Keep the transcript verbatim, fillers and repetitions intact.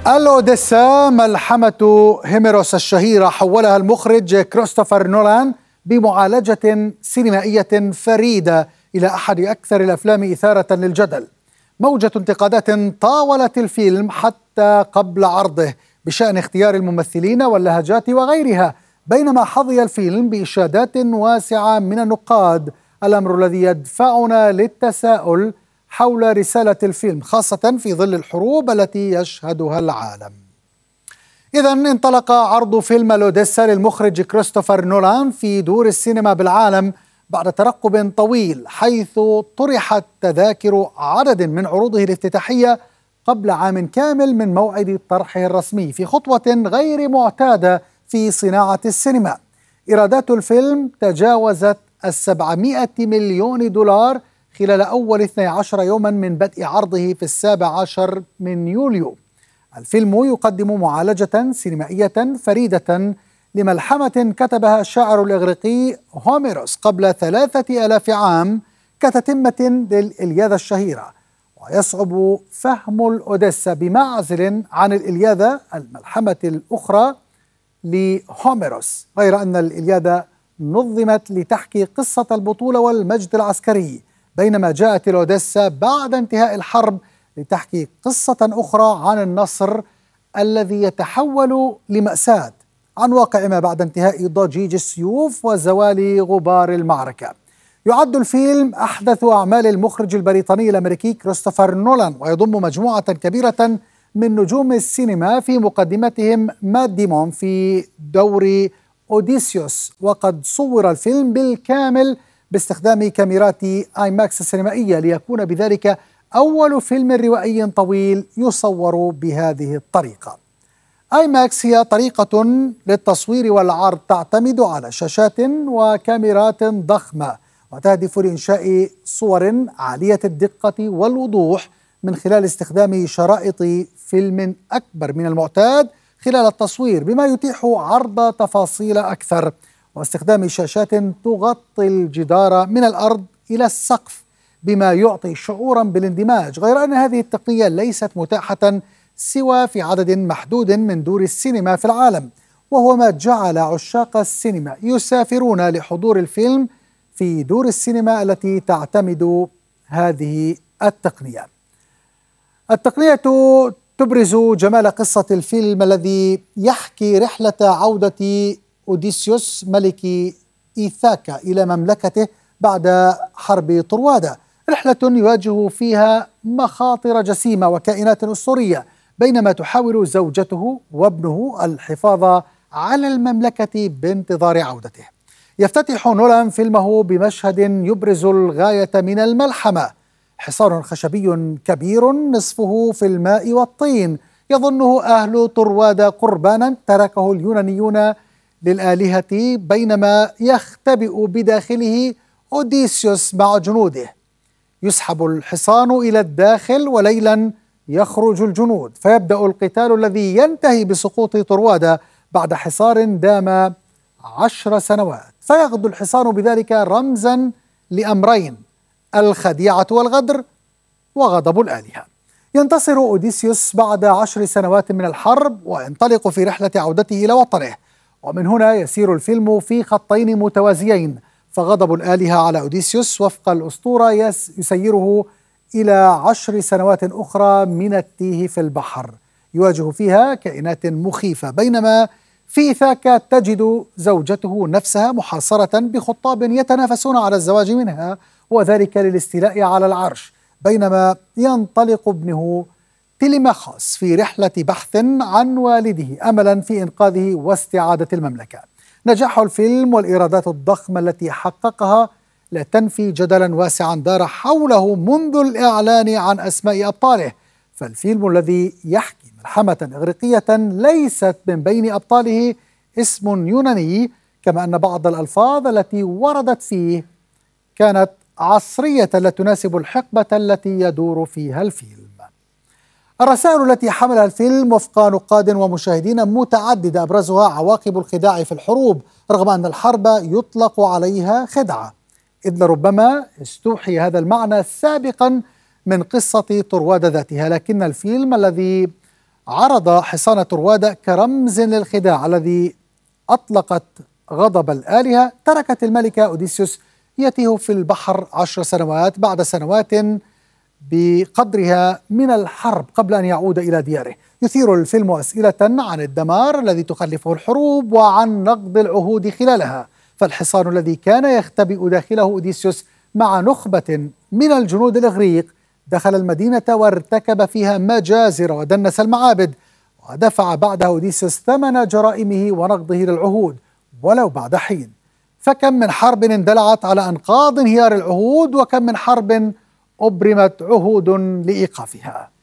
الأوديسا ملحمة هيميروس الشهيرة حولها المخرج كريستوفر نولان بمعالجة سينمائية فريدة إلى أحد أكثر الأفلام إثارة للجدل. موجة انتقادات طاولت الفيلم حتى قبل عرضه بشأن اختيار الممثلين واللهجات وغيرها، بينما حظي الفيلم بإشادات واسعة من النقاد، الأمر الذي يدفعنا للتساؤل حول رسالة الفيلم، خاصة في ظل الحروب التي يشهدها العالم. إذن انطلق عرض فيلم الأوديسا للمخرج كريستوفر نولان في دور السينما بالعالم بعد ترقب طويل، حيث طرحت تذاكر عدد من عروضه الافتتاحية قبل عام كامل من موعد طرحه الرسمي، في خطوة غير معتادة في صناعة السينما. إيرادات الفيلم تجاوزت السبعمائة مليون دولار خلال أول اثني عشر يوما من بدء عرضه في السابع عشر من يوليو. الفيلم يقدم معالجة سينمائية فريدة لملحمة كتبها الشاعر الإغريقي هوميروس قبل ثلاثة آلاف عام كتتمة للإلياذة الشهيرة، ويصعب فهم الأوديسا بمعزل عن الإلياذة الملحمة الأخرى لهوميروس، غير أن الإلياذة نظمت لتحكي قصة البطولة والمجد العسكري، بينما جاءت الأوديسا بعد انتهاء الحرب لتحكي قصة أخرى عن النصر الذي يتحول لمأساة، عن واقع ما بعد انتهاء ضجيج السيوف وزوال غبار المعركة. يعد الفيلم أحدث أعمال المخرج البريطاني الأمريكي كريستوفر نولان، ويضم مجموعة كبيرة من نجوم السينما في مقدمتهم مات ديمون في دور أوديسيوس، وقد صور الفيلم بالكامل باستخدام كاميرات آي ماكس السينمائية، ليكون بذلك أول فيلم روائي طويل يصور بهذه الطريقة. آي ماكس هي طريقة للتصوير والعرض تعتمد على شاشات وكاميرات ضخمة، وتهدف لإنشاء صور عالية الدقة والوضوح من خلال استخدام شرائط فيلم أكبر من المعتاد خلال التصوير، بما يتيح عرض تفاصيل أكثر، واستخدام شاشات تغطي الجدار من الأرض إلى السقف، بما يعطي شعورا بالاندماج، غير أن هذه التقنية ليست متاحة سوى في عدد محدود من دور السينما في العالم، وهو ما جعل عشاق السينما يسافرون لحضور الفيلم في دور السينما التي تعتمد هذه التقنية. التقنية تبرز جمال قصة الفيلم الذي يحكي رحلة عودة أوديسيوس ملك إيثاكا إلى مملكته بعد حرب طروادة، رحلة يواجه فيها مخاطر جسيمة وكائنات أسطورية، بينما تحاول زوجته وابنه الحفاظ على المملكة بانتظار عودته. يفتتح نولان فيلمه بمشهد يبرز الغاية من الملحمة، حصار خشبي كبير نصفه في الماء والطين يظنه أهل طروادة قربانا تركه اليونانيون للآلهة، بينما يختبئ بداخله أوديسيوس مع جنوده. يسحب الحصان إلى الداخل، وليلا يخرج الجنود، فيبدأ القتال الذي ينتهي بسقوط طروادة بعد حصار دام عشر سنوات، فيغدو الحصان بذلك رمزا لأمرين: الخديعة والغدر وغضب الآلهة. ينتصر أوديسيوس بعد عشر سنوات من الحرب وينطلق في رحلة عودته إلى وطنه، ومن هنا يسير الفيلم في خطين متوازيين، فغضب الآلهة على أوديسيوس وفق الأسطورة يسيره إلى عشر سنوات أخرى من التيه في البحر يواجه فيها كائنات مخيفة، بينما في إيثاكا تجد زوجته نفسها محاصرة بخطاب يتنافسون على الزواج منها، وذلك للاستيلاء على العرش، بينما ينطلق ابنه تيليماخوس في رحلة بحث عن والده أملا في إنقاذه واستعادة المملكة. نجاح الفيلم والإيرادات الضخمة التي حققها لا تنفي جدلا واسعا دار حوله منذ الإعلان عن أسماء أبطاله، فالفيلم الذي يحكي ملحمة إغريقية ليست من بين أبطاله اسم يوناني، كما أن بعض الألفاظ التي وردت فيه كانت عصرية لا تناسب الحقبة التي يدور فيها الفيلم. الرسائل التي حملها الفيلم وفق نقاد ومشاهدين متعددة، أبرزها عواقب الخداع في الحروب، رغم أن الحرب يطلق عليها خدعة، إذ لربما استوحي هذا المعنى سابقا من قصة طروادة ذاتها، لكن الفيلم الذي عرض حصان طروادة كرمز للخداع الذي أطلقت غضب الآلهة. تركت الملكة أوديسيوس يتيه في البحر عشر سنوات بعد سنوات بقدرها من الحرب قبل أن يعود إلى دياره. يثير الفيلم أسئلة عن الدمار الذي تخلفه الحروب وعن نقض العهود خلالها. فالحصان الذي كان يختبئ داخله أوديسيوس مع نخبة من الجنود الإغريق دخل المدينة وارتكب فيها مجازر ودنس المعابد، ودفع بعدها أوديسيوس ثمن جرائمه ونقضه للعهود ولو بعد حين. فكم من حرب اندلعت على أنقاض انهيار العهود، وكم من حرب أبرمت عهود لإيقافها.